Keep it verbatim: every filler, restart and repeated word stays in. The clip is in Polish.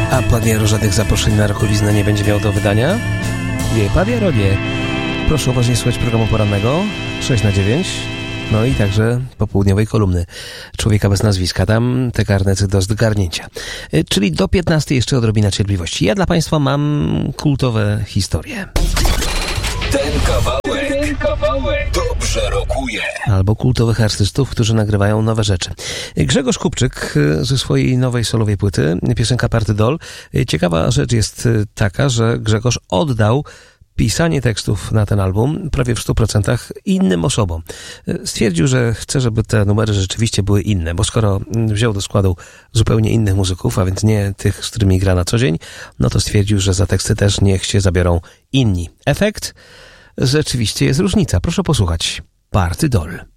A Pawiaro żadnych zaproszeń na rokowiznę nie będzie miał do wydania? Nie, Pawiaro nie. Proszę uważnie słuchać programu porannego sześć na dziewięć. No i także popołudniowej kolumny Człowieka bez nazwiska. Tam te karnety do zgarnięcia. Czyli do piętnastej jeszcze odrobina cierpliwości. Ja dla Państwa mam kultowe historie. Ten kawałek, ten kawałek dobrze rokuje. Albo kultowych artystów, którzy nagrywają nowe rzeczy. Grzegorz Kupczyk ze swojej nowej solowej płyty, piosenka Party Doll. Ciekawa rzecz jest taka, że Grzegorz oddał pisanie tekstów na ten album prawie w stu procentach innym osobom. Stwierdził, że chce, żeby te numery rzeczywiście były inne, bo skoro wziął do składu zupełnie innych muzyków, a więc nie tych, z którymi gra na co dzień, no to stwierdził, że za teksty też niech się zabiorą inni. Efekt? Rzeczywiście jest różnica. Proszę posłuchać. Party Doll.